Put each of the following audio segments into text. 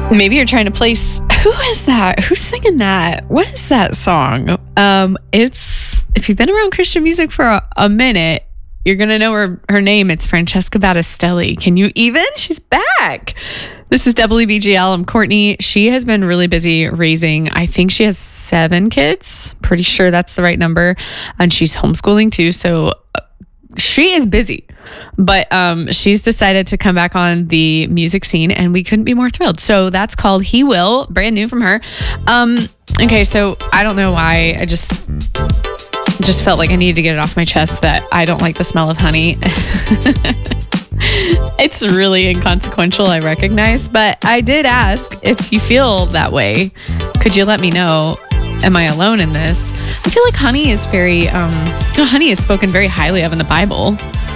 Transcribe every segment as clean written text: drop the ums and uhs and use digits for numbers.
Maybe you're trying to place, who is that? Who's singing that? What is that song? If you've been around Christian music for a minute, you're going to know her name. It's Francesca Battistelli. Can you even? She's back. This is WBGL. I'm Courtney. She has been really busy raising, I think she has 7 kids. Pretty sure that's the right number. And she's homeschooling too. So she is busy. But she's decided to come back on the music scene and we couldn't be more thrilled. So that's called He Will, brand new from her. Okay, so I don't know why. I just felt like I needed to get it off my chest that I don't like the smell of honey. It's really inconsequential, I recognize, but I did ask if you feel that way. Could you let me know? Am I alone in this? I feel like honey is very, honey is spoken very highly of in the Bible.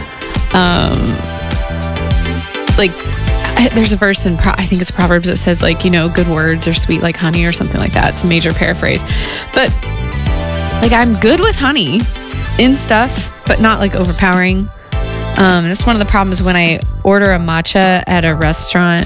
There's a verse in, I think it's Proverbs that says like, good words are sweet like honey or something like that. It's a major paraphrase. But I'm good with honey in stuff, but not like overpowering. That's one of the problems when I order a matcha at a restaurant.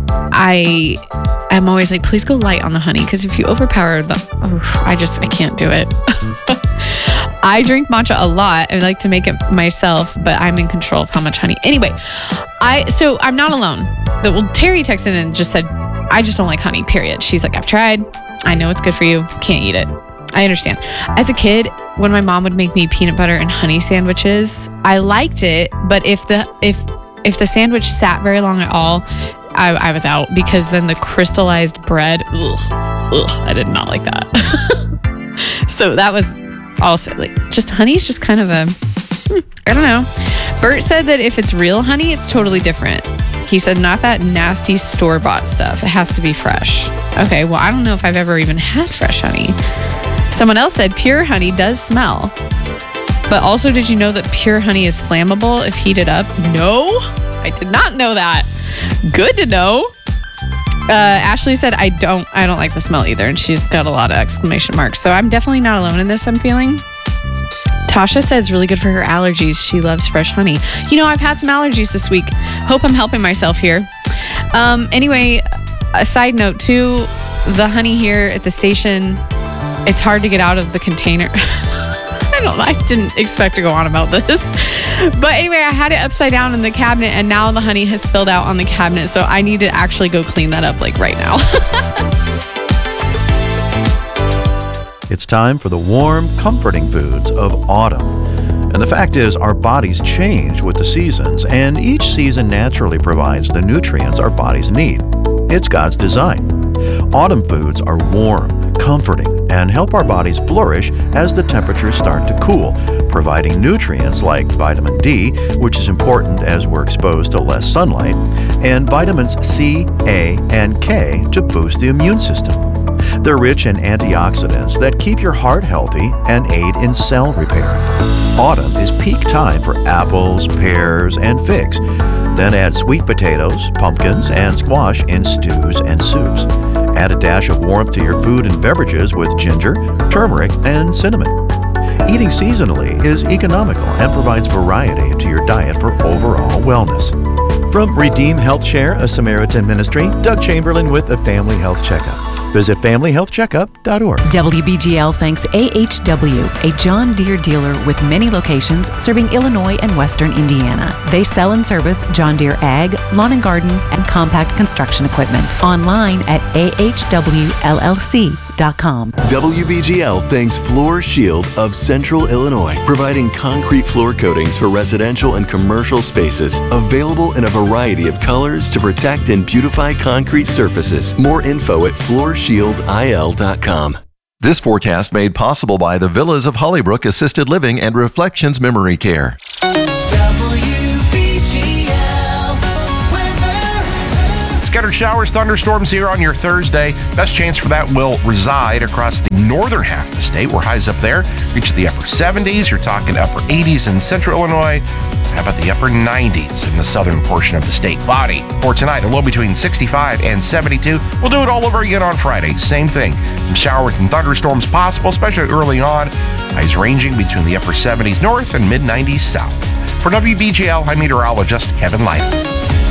I'm always like, please go light on the honey. Because if you overpower I can't do it. I drink matcha a lot. I like to make it myself, but I'm in control of how much honey. Anyway, so I'm not alone. Terry texted in and just said, I just don't like honey, period. She's like, I've tried. I know it's good for you. Can't eat it. I understand. As a kid, when my mom would make me peanut butter and honey sandwiches, I liked it, but if the sandwich sat very long at all, I was out, because then the crystallized bread, I did not like that. So that was also just honey's just kind of I don't know. Bert said that if it's real honey, it's totally different. He said not that nasty store-bought stuff. It has to be fresh. Okay, well, I don't know if I've ever even had fresh honey. Someone else said pure honey does smell. But also, did you know that pure honey is flammable if heated up? No, I did not know that. Good to know. Ashley said, I don't like the smell either. And she's got a lot of exclamation marks. So I'm definitely not alone in this, I'm feeling. Tasha said it's really good for her allergies. She loves fresh honey. I've had some allergies this week. Hope I'm helping myself here. Anyway, a side note too, the honey here at the station, it's hard to get out of the container. I didn't expect to go on about this. But anyway, I had it upside down in the cabinet and now the honey has spilled out on the cabinet. So I need to actually go clean that up right now. It's time for the warm, comforting foods of autumn. And the fact is, our bodies change with the seasons, and each season naturally provides the nutrients our bodies need. It's God's design. Autumn foods are warm, comforting, and help our bodies flourish as the temperatures start to cool, providing nutrients like vitamin D, which is important as we're exposed to less sunlight, and vitamins C, A, and K to boost the immune system. They're rich in antioxidants that keep your heart healthy and aid in cell repair. Autumn is peak time for apples, pears, and figs. Then add sweet potatoes, pumpkins, and squash in stews and soups. Add a dash of warmth to your food and beverages with ginger, turmeric, and cinnamon. Eating seasonally is economical and provides variety to your diet for overall wellness. From Redeem Health Share, a Samaritan ministry, Doug Chamberlain with the Family Health Checkup. Visit familyhealthcheckup.org. WBGL thanks AHW, a John Deere dealer with many locations serving Illinois and Western Indiana. They sell and service John Deere Ag, Lawn and Garden, and compact construction equipment. Online at ahwllc.com. WBGL thanks Floor Shield of Central Illinois, providing concrete floor coatings for residential and commercial spaces, available in a variety of colors to protect and beautify concrete surfaces. More info at floorshieldil.com. This forecast made possible by the Villas of Hollybrook Assisted Living and Reflections Memory Care. Scattered showers, thunderstorms here on your Thursday. Best chance for that will reside across the northern half of the state, where highs up there reach the upper 70s. You're talking upper 80s in central Illinois. How about the upper 90s in the southern portion of the state body? For tonight, a low between 65 and 72. We'll do it all over again on Friday. Same thing. Some showers and thunderstorms possible, especially early on. Highs ranging between the upper 70s north and mid 90s south. For WBGL, I'm meteorologist Kevin Light.